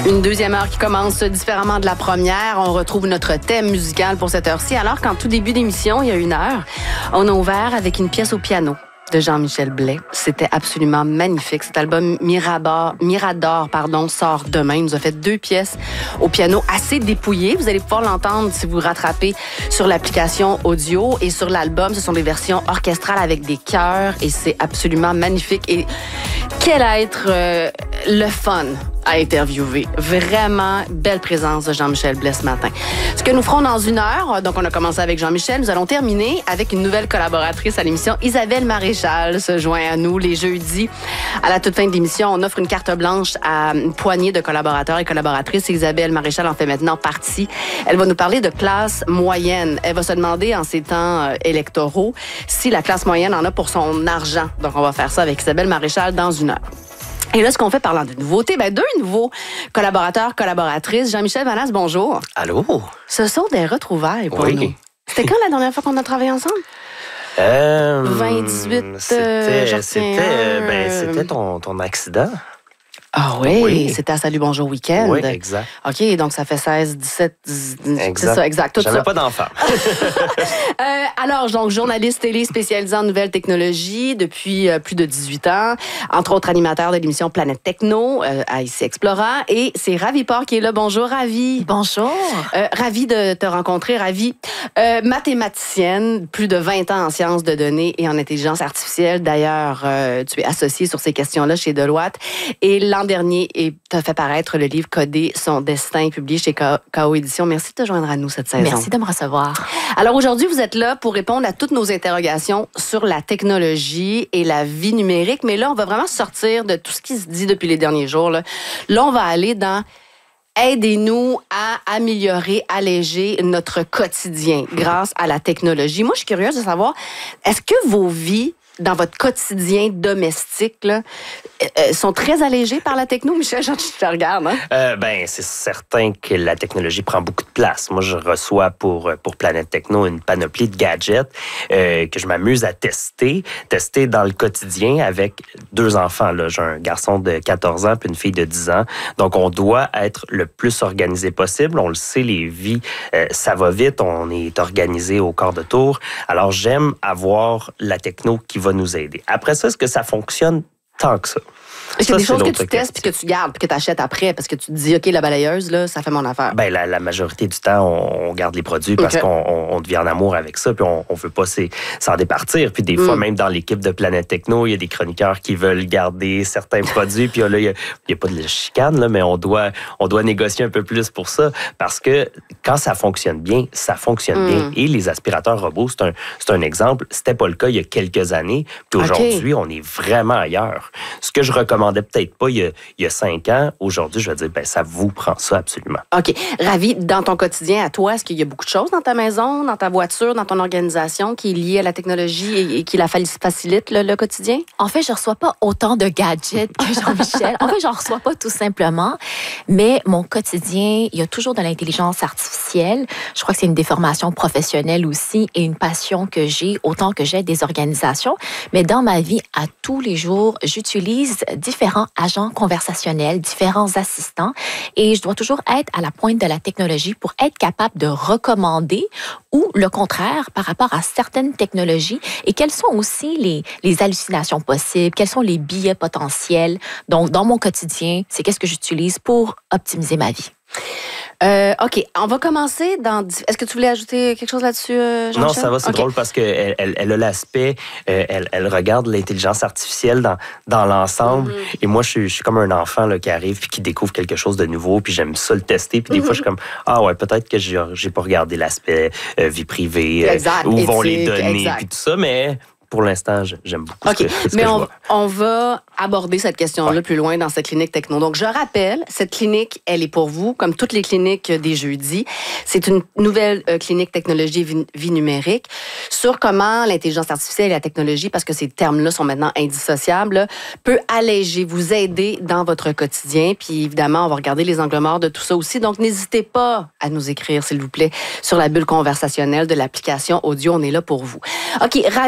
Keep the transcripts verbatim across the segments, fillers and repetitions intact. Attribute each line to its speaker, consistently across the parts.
Speaker 1: Une deuxième heure qui commence différemment de la première. On retrouve notre thème musical pour cette heure-ci. Alors qu'en tout début d'émission, il y a une heure, on a ouvert avec une pièce au piano de Jean-Michel Blais. C'était absolument magnifique. Cet album Mirador, Mirador pardon, sort demain. Il nous a fait deux pièces au piano assez dépouillées. Vous allez pouvoir l'entendre si vous rattrapez sur l'application audio. Et sur l'album, ce sont des versions orchestrales avec des chœurs et c'est absolument magnifique. Et quel être euh, le fun à interviewer. Vraiment belle présence de Jean-Michel Blais ce matin. Ce que nous ferons dans une heure, donc on a commencé avec Jean-Michel, nous allons terminer avec une nouvelle collaboratrice à l'émission. Isabelle Maréchal se joint à nous les jeudis. À la toute fin de l'émission, on offre une carte blanche à une poignée de collaborateurs et collaboratrices. Isabelle Maréchal en fait maintenant partie. Elle va nous parler de classe moyenne. Elle va se demander en ces temps électoraux si la classe moyenne en a pour son argent. Donc on va faire ça avec Isabelle Maréchal dans une heure. Et là, ce qu'on fait parlant de nouveautés, ben deux nouveaux collaborateurs, collaboratrices. Jean-Michel Vanasse, bonjour.
Speaker 2: Allô?
Speaker 1: Ce sont des retrouvailles pour
Speaker 2: oui.
Speaker 1: nous. C'était quand la dernière fois qu'on a travaillé ensemble?
Speaker 2: Euh,
Speaker 1: vingt dix-huit,
Speaker 2: C'était,
Speaker 1: euh,
Speaker 2: c'était,
Speaker 1: euh,
Speaker 2: ben, c'était ton, ton accident.
Speaker 1: Ah oui,
Speaker 2: Oui.
Speaker 1: c'était à Salut Bonjour Week-end.
Speaker 2: Oui, exact.
Speaker 1: OK, donc ça fait seize, dix-sept, dix-neuf,
Speaker 2: Exact.
Speaker 1: c'est ça, exact, tout
Speaker 2: J'avais
Speaker 1: ça.
Speaker 2: pas d'enfant.
Speaker 1: Euh, alors, donc, journaliste télé spécialisé en nouvelles technologies depuis euh, plus de dix-huit ans, entre autres animateur de l'émission Planète Techno euh, à Ici Explora. Et c'est Ravi Port qui est là. Bonjour, Ravi.
Speaker 3: Bonjour.
Speaker 1: Euh, ravi de te rencontrer, Ravi. Euh, mathématicienne, plus de vingt ans en sciences de données et en intelligence artificielle. D'ailleurs, euh, tu es associée sur ces questions-là chez Deloitte. Et l'an dernier, tu as fait paraître le livre Coder son destin, publié chez K O Éditions. Merci de te joindre à nous cette saison.
Speaker 3: Merci de me recevoir.
Speaker 1: Alors aujourd'hui, vous êtes là pour répondre à toutes nos interrogations sur la technologie et la vie numérique. Mais là, on va vraiment sortir de tout ce qui se dit depuis les derniers jours. Là, là on va aller dans... Aidez-nous à améliorer, alléger notre quotidien grâce à la technologie. Moi, je suis curieuse de savoir, est-ce que vos vies dans votre quotidien domestique là, euh, sont très allégées par la techno? Michel, je te regarde. Hein?
Speaker 2: Euh, ben, c'est certain que la technologie prend beaucoup de place. Moi, je reçois pour, pour Planète Techno une panoplie de gadgets euh, que je m'amuse à tester, tester dans le quotidien avec deux enfants. Là. J'ai un garçon de quatorze ans puis une fille de dix ans. Donc, on doit être le plus organisé possible. On le sait, les vies, euh, ça va vite. On est organisé au quart de tour. Alors, j'aime avoir la techno qui va nous aider. Après ça, est-ce que ça fonctionne tant que ça?
Speaker 1: Est-ce qu'il y a des
Speaker 2: Ça,
Speaker 1: choses que
Speaker 2: c'est
Speaker 1: tu testes puis que tu gardes puis que tu achètes après parce que tu te dis, OK, la balayeuse, là, ça fait mon affaire?
Speaker 2: Ben, la, la majorité du temps, on, on garde les produits parce
Speaker 1: Okay.
Speaker 2: qu'on on, on devient en amour avec ça puis on ne veut pas s'y- s'en départir. Puis des fois,
Speaker 1: Mm.
Speaker 2: même dans l'équipe de Planète Techno, il y a des chroniqueurs qui veulent garder certains produits. Puis là, il n'y a, il y a pas de chicane, là, mais on doit, on doit négocier un peu plus pour ça parce que quand ça fonctionne bien, ça fonctionne
Speaker 1: Mm.
Speaker 2: bien. Et les aspirateurs robots, c'est un, c'est un exemple. C'était pas le cas il y a quelques années. Puis
Speaker 1: Okay.
Speaker 2: aujourd'hui, on est vraiment ailleurs. Ce que je recommandais peut-être pas il y a, il y a cinq ans, aujourd'hui, je vais dire, ben, ça vous prend ça absolument.
Speaker 1: OK. Ravi, dans ton quotidien à toi, est-ce qu'il y a beaucoup de choses dans ta maison, dans ta voiture, dans ton organisation qui est liée à la technologie et, et qui la facilite le, le quotidien?
Speaker 3: En fait, je reçois pas autant de gadgets que Jean-Michel. En fait, j'en reçois pas tout simplement. Mais mon quotidien, il y a toujours de l'intelligence artificielle. Je crois que c'est une déformation professionnelle aussi et une passion que j'ai, autant que j'ai des organisations. Mais dans ma vie, à tous les jours, j'utilise différents agents conversationnels, différents assistants et je dois toujours être à la pointe de la technologie pour être capable de recommander ou le contraire par rapport à certaines technologies et quelles sont aussi les, les hallucinations possibles, quels sont les biais potentiels. Donc, dans mon quotidien, c'est qu'est-ce que j'utilise pour optimiser ma vie.
Speaker 1: Euh, OK. On va commencer dans... Est-ce que tu voulais ajouter quelque chose là-dessus, euh, Jean-Michel?
Speaker 2: Non, ça va, c'est
Speaker 1: OK.
Speaker 2: drôle parce qu'elle elle, elle a l'aspect, euh, elle, elle regarde l'intelligence artificielle dans, dans l'ensemble.
Speaker 1: Mm-hmm.
Speaker 2: Et moi, je suis, je suis comme un enfant là, qui arrive puis qui découvre quelque chose de nouveau, puis j'aime ça le tester. Puis des
Speaker 1: Mm-hmm.
Speaker 2: fois, je suis comme, ah ouais, peut-être que j'ai, j'ai pas regardé l'aspect euh, vie privée, euh,
Speaker 1: Exact,
Speaker 2: où vont les
Speaker 1: éthique,
Speaker 2: données,
Speaker 1: exact.
Speaker 2: puis tout ça, mais... Pour l'instant, j'aime beaucoup
Speaker 1: OK,
Speaker 2: ce que, ce
Speaker 1: mais
Speaker 2: que je
Speaker 1: on,
Speaker 2: vois.
Speaker 1: on va aborder cette question-là
Speaker 2: Ouais.
Speaker 1: plus loin dans cette clinique techno. Donc, je rappelle, cette clinique, elle est pour vous, comme toutes les cliniques des jeudis. C'est une nouvelle euh, clinique technologie vie, vie numérique sur comment l'intelligence artificielle et la technologie, parce que ces termes-là sont maintenant indissociables, là, peut alléger, vous aider dans votre quotidien. Puis, évidemment, on va regarder les angles morts de tout ça aussi. Donc, n'hésitez pas à nous écrire, s'il vous plaît, sur la bulle conversationnelle de l'application audio. On est là pour vous. OK, Ravi. Euh,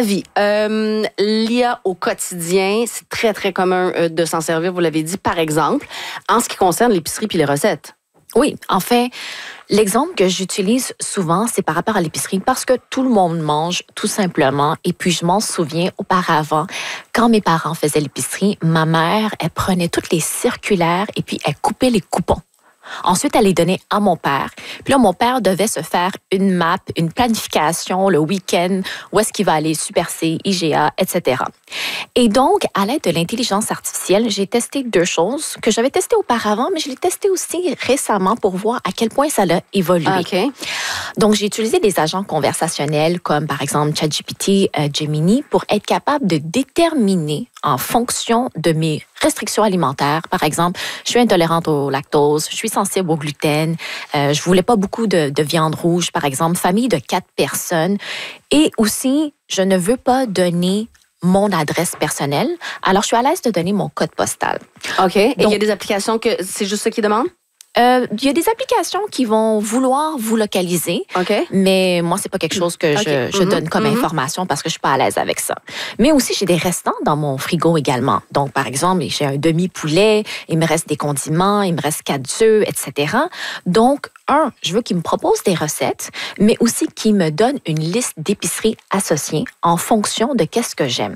Speaker 1: Euh, L'I A au quotidien, c'est très, très commun euh, de s'en servir, vous l'avez dit, par exemple, en ce qui concerne l'épicerie puis les recettes.
Speaker 3: Oui, en fait, l'exemple que j'utilise souvent, c'est par rapport à l'épicerie parce que tout le monde mange tout simplement. Et puis, je m'en souviens auparavant, quand mes parents faisaient l'épicerie, ma mère, elle prenait toutes les circulaires et puis elle coupait les coupons. Ensuite, elle les donnait à mon père. Puis là, mon père devait se faire une map, une planification le week-end, où est-ce qu'il va aller, Super C, I G A, et cetera. Et donc, à l'aide de l'intelligence artificielle, j'ai testé deux choses que j'avais testées auparavant, mais je l'ai testé aussi récemment pour voir à quel point ça a évolué.
Speaker 1: Okay.
Speaker 3: Donc, j'ai utilisé des agents conversationnels comme, par exemple, ChatGPT, euh, Gemini, pour être capable de déterminer en fonction de mes restrictions alimentaires. Par exemple, je suis intolérante au lactose, je suis sensible au gluten, euh, je voulais pas beaucoup de, de viande rouge, par exemple, famille de quatre personnes. Et aussi, je ne veux pas donner mon adresse personnelle. Alors, je suis à l'aise de donner mon code postal.
Speaker 1: OK. Et il
Speaker 3: Donc,
Speaker 1: y a des applications que c'est juste ça qu'ils demandent?
Speaker 3: Euh, il y a des applications qui vont vouloir vous localiser,
Speaker 1: okay.
Speaker 3: mais moi, c'est pas quelque chose que
Speaker 1: okay.
Speaker 3: je, je
Speaker 1: mm-hmm.
Speaker 3: donne comme mm-hmm. information parce que je suis pas à l'aise avec ça. Mais aussi, j'ai des restants dans mon frigo également. Donc, par exemple, j'ai un demi-poulet, il me reste des condiments, il me reste quatre œufs, et cetera. Donc, un, je veux qu'il me propose des recettes, mais aussi qu'il me donne une liste d'épiceries associées en fonction de qu'est-ce que j'aime.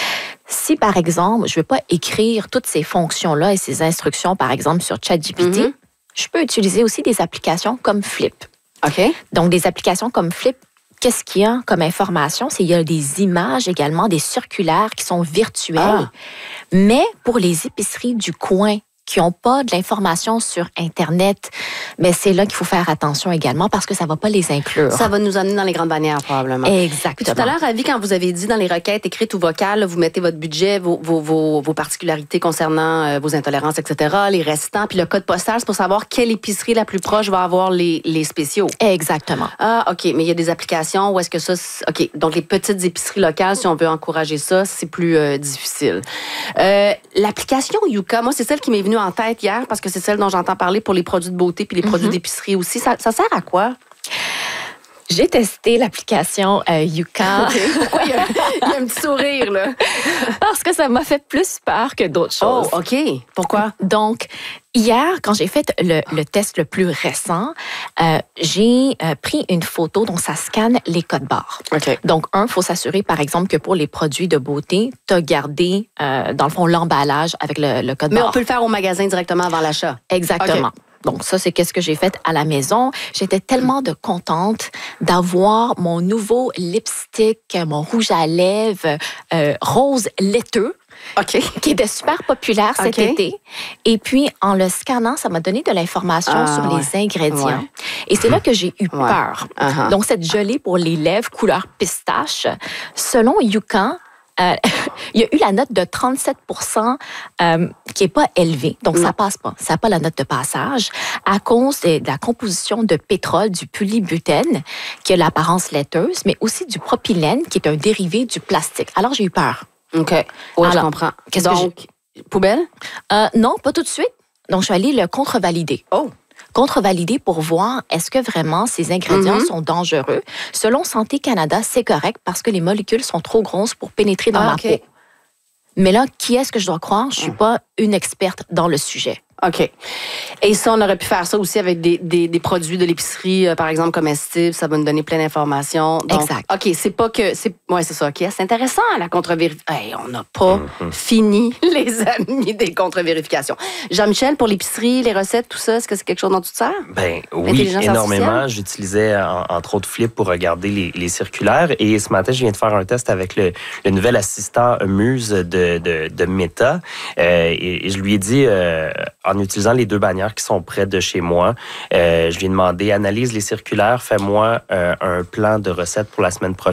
Speaker 3: Si, par exemple, je ne veux pas écrire toutes ces fonctions-là et ces instructions, par exemple, sur ChatGPT, mm-hmm. je peux utiliser aussi des applications comme Flip.
Speaker 1: OK.
Speaker 3: Donc, des applications comme Flip, qu'est-ce qu'il y a comme information? C'est qu'il y a des images également, des circulaires qui sont virtuelles. Ah. Mais pour les épiceries du coin qui n'ont pas de l'information sur Internet, mais c'est là qu'il faut faire attention également parce que ça ne va pas les inclure.
Speaker 1: Ça va nous amener dans les grandes bannières, probablement.
Speaker 3: Exactement.
Speaker 1: Puis tout à l'heure, Ravi, quand vous avez dit dans les requêtes écrites ou vocales, vous mettez votre budget, vos, vos, vos, vos particularités concernant euh, vos intolérances, et cetera, les restants, puis le code postal, c'est pour savoir quelle épicerie la plus proche va avoir les, les spéciaux.
Speaker 3: Exactement.
Speaker 1: Ah, OK, mais il y a des applications où est-ce que ça... OK, donc les petites épiceries locales, si on veut encourager ça, c'est plus euh, difficile. Euh, l'application Yuka, moi, c'est celle qui m'est venue en tête hier parce que c'est celle dont j'entends parler pour les produits de beauté puis les mm-hmm. produits d'épicerie aussi. Ça, ça sert à quoi?
Speaker 3: J'ai testé l'application euh, Yuka.
Speaker 1: Okay. Pourquoi il y, a, il y a un petit sourire, là?
Speaker 3: Parce que ça m'a fait plus peur que d'autres choses.
Speaker 1: Oh, OK. Pourquoi?
Speaker 3: Donc, hier, quand j'ai fait le, le test le plus récent, euh, j'ai euh, pris une photo dont ça scanne les codes barres.
Speaker 1: Okay.
Speaker 3: Donc, un, il faut s'assurer, par exemple, que pour les produits de beauté, tu as gardé, euh, dans le fond, l'emballage avec le, le code
Speaker 1: Mais
Speaker 3: barre.
Speaker 1: Mais on peut le faire au magasin directement avant l'achat.
Speaker 3: Exactement. Okay. Donc, ça, c'est qu'est-ce que j'ai fait à la maison. J'étais tellement de contente d'avoir mon nouveau lipstick, mon rouge à lèvres euh, rose laiteux.
Speaker 1: Okay.
Speaker 3: Qui était super populaire cet okay. été. Et puis, en le scannant, ça m'a donné de l'information ah, sur ouais. les ingrédients. Ouais. Et c'est là que j'ai eu ouais. peur. Uh-huh. Donc, cette gelée pour les lèvres couleur pistache, selon Yuka, Euh, il y a eu la note de trente-sept pour cent euh, qui n'est pas élevée. Donc, non. ça passe pas. Ça n'a pas la note de passage à cause de, de la composition de pétrole, du polybutène, qui a l'apparence laiteuse, mais aussi du propylène, qui est un dérivé du plastique. Alors, j'ai eu peur.
Speaker 1: OK. Oui, Alors, je comprends.
Speaker 3: Qu'est-ce
Speaker 1: Donc,
Speaker 3: que j'ai...
Speaker 1: poubelle?
Speaker 3: Euh, non, pas tout de suite. Donc, je suis allée le contrevalider.
Speaker 1: Oh!
Speaker 3: Contrevalider pour voir est-ce que vraiment ces ingrédients mm-hmm. sont dangereux. Selon Santé Canada, c'est correct parce que les molécules sont trop grosses pour pénétrer dans ah, ma okay. peau. Mais là, qui est-ce que je dois croire? Je ne suis pas une experte dans le sujet.
Speaker 1: OK. Et ça, on aurait pu faire ça aussi avec des, des, des produits de l'épicerie, euh, par exemple, comestibles. Ça va nous donner plein d'informations. Donc,
Speaker 3: exact.
Speaker 1: OK, c'est pas que... C'est, ouais, c'est ça. OK, c'est intéressant, la contre-vérification. Hey, on n'a pas mm-hmm. fini, les amis, des contre-vérifications. Jean-Michel, pour l'épicerie, les recettes, tout ça, est-ce que c'est quelque chose dont tu te sers?
Speaker 2: Ben oui, énormément. J'utilisais, en, entre autres, Flip pour regarder les, les circulaires. Et ce matin, je viens de faire un test avec le, le nouvel assistant Muse de, de, de Meta. Euh, et, et je lui ai dit... Euh, en utilisant les deux bannières qui sont près de chez moi, euh, je lui ai demandé, analyse les circulaires, fais-moi euh, un plan de recettes pour la semaine prochaine.